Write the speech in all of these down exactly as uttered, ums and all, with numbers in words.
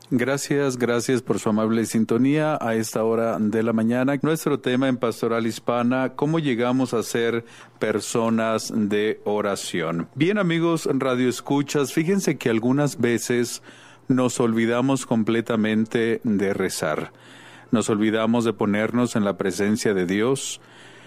Gracias, gracias por su amable sintonía a esta hora de la mañana. Nuestro tema en Pastoral Hispana, ¿cómo llegamos a ser personas de oración? Bien, amigos Radio Escuchas, fíjense que algunas veces nos olvidamos completamente de rezar. Nos olvidamos de ponernos en la presencia de Dios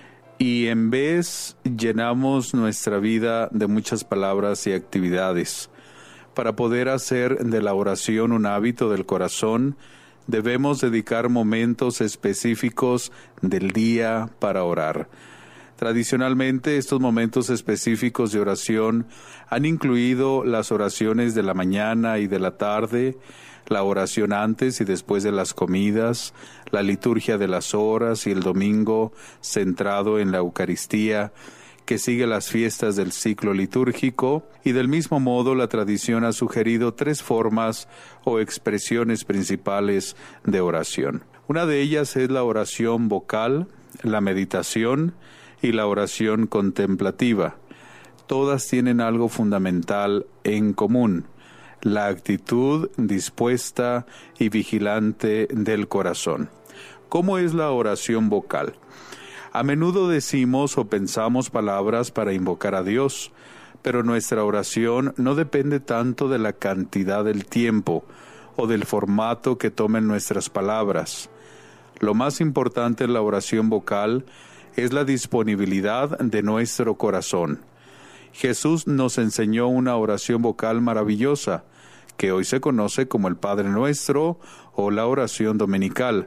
y en vez llenamos nuestra vida de muchas palabras y actividades. Para poder hacer de la oración un hábito del corazón, debemos dedicar momentos específicos del día para orar. Tradicionalmente, estos momentos específicos de oración han incluido las oraciones de la mañana y de la tarde, la oración antes y después de las comidas, la liturgia de las horas y el domingo centrado en la Eucaristía, que sigue las fiestas del ciclo litúrgico, y del mismo modo la tradición ha sugerido tres formas o expresiones principales de oración. Una de ellas es la oración vocal, la meditación y la oración contemplativa. Todas tienen algo fundamental en común: la actitud dispuesta y vigilante del corazón. ¿Cómo es la oración vocal? A menudo decimos o pensamos palabras para invocar a Dios, pero nuestra oración no depende tanto de la cantidad del tiempo o del formato que tomen nuestras palabras. Lo más importante en la oración vocal es la disponibilidad de nuestro corazón. Jesús nos enseñó una oración vocal maravillosa, que hoy se conoce como el Padre Nuestro o la oración dominical.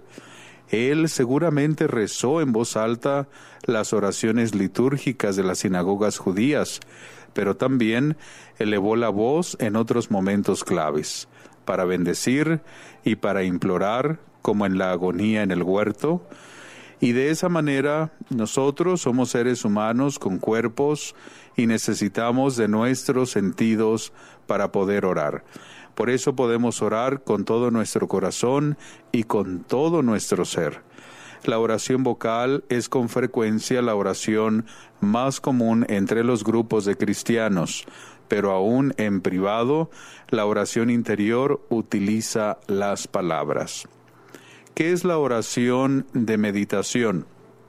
Él seguramente rezó en voz alta las oraciones litúrgicas de las sinagogas judías, pero también elevó la voz en otros momentos claves, para bendecir y para implorar, como en la agonía en el huerto. Y de esa manera, nosotros somos seres humanos con cuerpos y necesitamos de nuestros sentidos para poder orar. Por eso podemos orar con todo nuestro corazón y con todo nuestro ser. La oración vocal es con frecuencia la oración más común entre los grupos de cristianos, pero aún en privado, la oración interior utiliza las palabras. ¿Qué es la oración de meditación?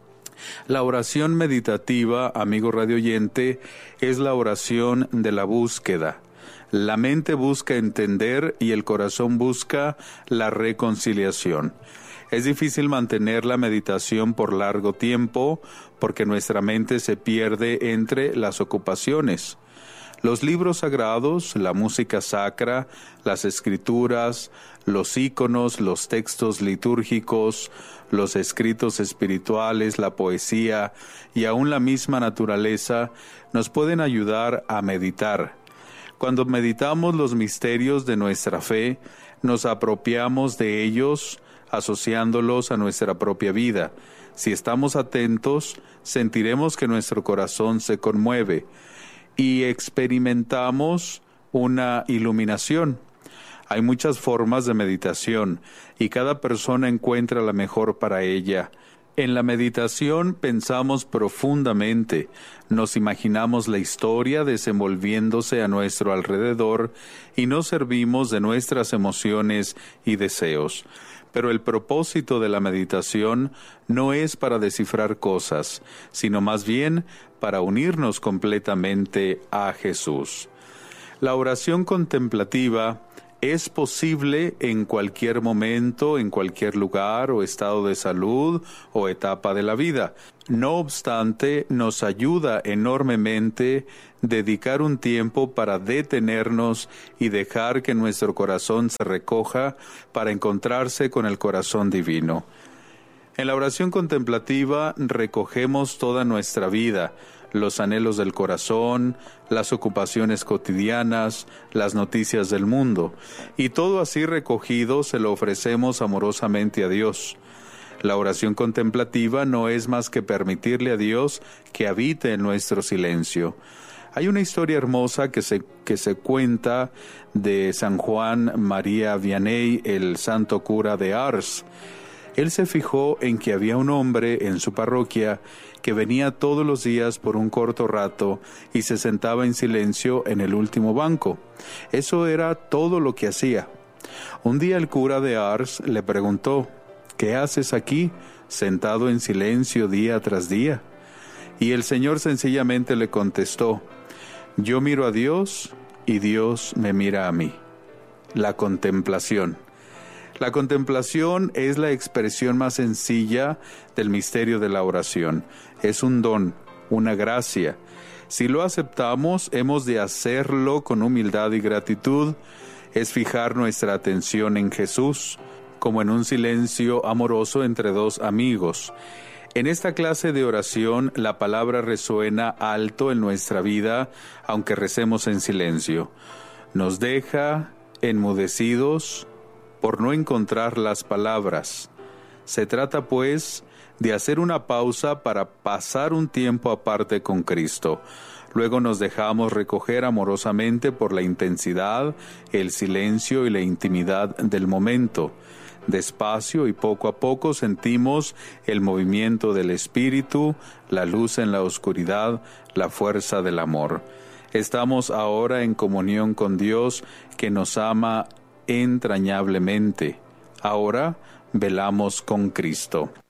La oración meditativa, amigo radioyente, es la oración de la búsqueda. La mente busca entender y el corazón busca la reconciliación. Es difícil mantener la meditación por largo tiempo porque nuestra mente se pierde entre las ocupaciones. Los libros sagrados, la música sacra, las escrituras, los íconos, los textos litúrgicos, los escritos espirituales, la poesía y aún la misma naturaleza nos pueden ayudar a meditar. Cuando meditamos los misterios de nuestra fe, nos apropiamos de ellos, asociándolos a nuestra propia vida. Si estamos atentos, sentiremos que nuestro corazón se conmueve y experimentamos una iluminación. Hay muchas formas de meditación y cada persona encuentra la mejor para ella. En la meditación pensamos profundamente, nos imaginamos la historia desenvolviéndose a nuestro alrededor y nos servimos de nuestras emociones y deseos. Pero el propósito de la meditación no es para descifrar cosas, sino más bien para unirnos completamente a Jesús. La oración contemplativa es posible en cualquier momento, en cualquier lugar o estado de salud o etapa de la vida. No obstante, nos ayuda enormemente dedicar un tiempo para detenernos y dejar que nuestro corazón se recoja para encontrarse con el corazón divino. En la oración contemplativa recogemos toda nuestra vida, los anhelos del corazón, las ocupaciones cotidianas, las noticias del mundo, y todo así recogido se lo ofrecemos amorosamente a Dios. La oración contemplativa no es más que permitirle a Dios que habite en nuestro silencio. Hay una historia hermosa que se, que se cuenta de San Juan María Vianney, el santo cura de Ars. Él se fijó en que había un hombre en su parroquia que venía todos los días por un corto rato y se sentaba en silencio en el último banco. Eso era todo lo que hacía. Un día el cura de Ars le preguntó: ¿qué haces aquí, sentado en silencio día tras día? Y el Señor sencillamente le contestó: yo miro a Dios y Dios me mira a mí. La contemplación. La contemplación es la expresión más sencilla del misterio de la oración. Es un don, una gracia. Si lo aceptamos, hemos de hacerlo con humildad y gratitud. Es fijar nuestra atención en Jesús, como en un silencio amoroso entre dos amigos. En esta clase de oración, la palabra resuena alto en nuestra vida, aunque recemos en silencio. Nos deja enmudecidos por no encontrar las palabras. Se trata, pues, de hacer una pausa para pasar un tiempo aparte con Cristo. Luego nos dejamos recoger amorosamente por la intensidad, el silencio y la intimidad del momento. Despacio y poco a poco sentimos el movimiento del Espíritu, la luz en la oscuridad, la fuerza del amor. Estamos ahora en comunión con Dios, que nos ama entrañablemente. Ahora velamos con Cristo.